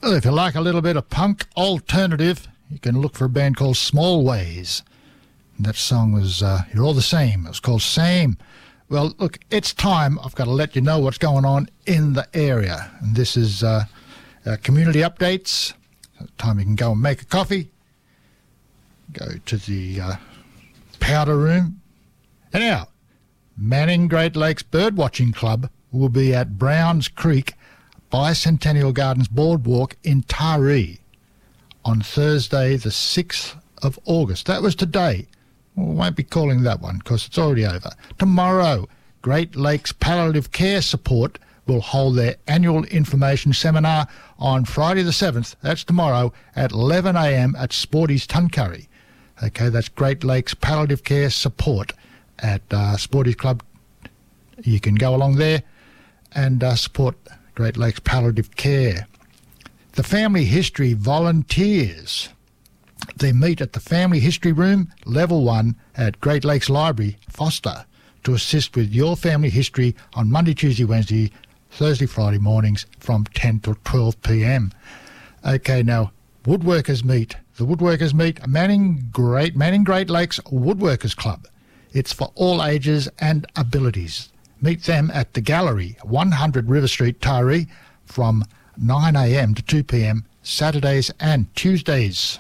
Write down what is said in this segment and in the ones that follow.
Well, if you like a little bit of punk alternative, you can look for a band called Small Ways. And that song was You're All the Same. It was called Same. Well, look, it's time. I've got to let you know what's going on in the area. And this is community updates. Time you can go and make a coffee. Go to the powder room. Anyhow, Manning Great Lakes Birdwatching Club will be at Browns Creek Bicentennial Gardens Boardwalk in Taree on Thursday the 6th of August. That was today. We won't be calling that one because it's already over. Tomorrow, Great Lakes Palliative Care Support will hold their annual information seminar on Friday the 7th. That's tomorrow at 11 a.m. at Sporty's Tuncurry. Okay, that's Great Lakes Palliative Care Support at Sporty's Club. You can go along there and support Great Lakes Palliative Care. The Family History Volunteers, they meet at the Family History Room, Level 1 at Great Lakes Library, Foster, to assist with your family history on Monday, Tuesday, Wednesday, Thursday, Friday mornings from 10 till 12 p.m. Okay, now, Woodworkers Meet. The Woodworkers Meet, Manning Great Lakes Woodworkers Club. It's for all ages and abilities. Meet them at the Gallery, 100 River Street, Taree, from 9 a.m. to 2 p.m. Saturdays and Tuesdays.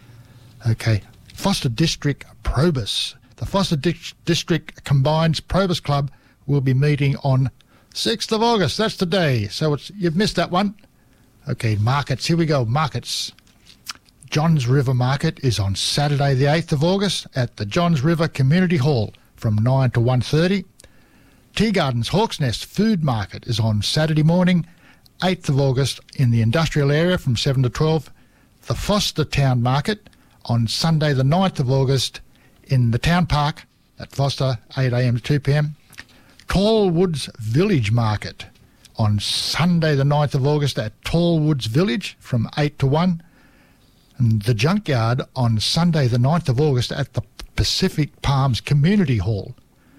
Okay, Foster District Probus. The Foster District Combined Probus Club will be meeting on 6th of August. That's today. So you've missed that one. Okay, markets. Here we go. Markets. Johns River Market is on Saturday the 8th of August at the Johns River Community Hall from 9 to 1:30. Tea Gardens Hawks Nest Food Market is on Saturday morning, 8th of August, in the industrial area from 7 to 12. The Foster Town Market on Sunday the 9th of August in the Town Park at Foster, 8 a.m. to 2 p.m. Tallwoods Village Market on Sunday the 9th of August at Tallwoods Village from 8 to 1. And the Junkyard on Sunday the 9th of August at the Pacific Palms Community Hall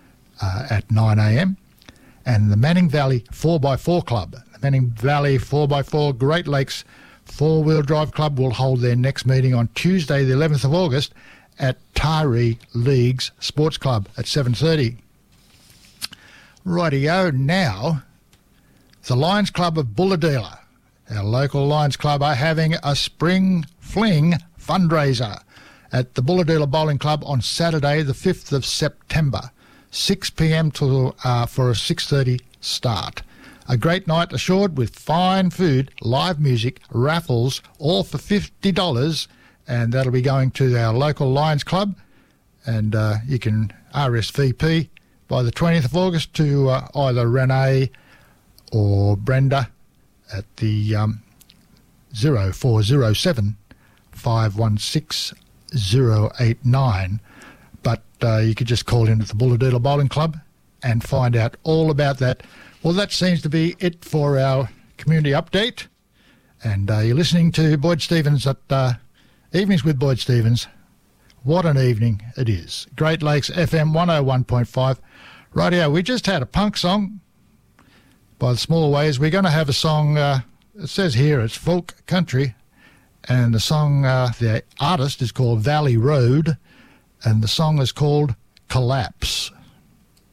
at 9 a.m. And the Manning Valley 4x4 Club, the Manning Valley 4x4 Great Lakes Four-Wheel Drive Club will hold their next meeting on Tuesday the 11th of August at Taree Leagues Sports Club at 7:30. Rightio, now the Lions Club of Bulahdelah, our local Lions Club, are having a Spring Fling fundraiser at the Bulahdelah Bowling Club on Saturday the 5th of September, 6 p.m. for a 6:30 start. A great night assured with fine food, live music, raffles, all for $50, and that'll be going to our local Lions Club. And you can RSVP by the 20th of August to either Renee or Brenda at the 0407 516 089. But you could just call in at the Bulahdelah Bowling Club and find out all about that. Well, that seems to be it for our community update. And you're listening to Boyd Stevens at Evenings with Boyd Stevens. What an evening it is. Great Lakes FM 101.5. Rightio, we just had a punk song by the Small Ways. We're going to have a song, it says here it's folk country, and the song, the artist is called Valley Road, and the song is called Collapse.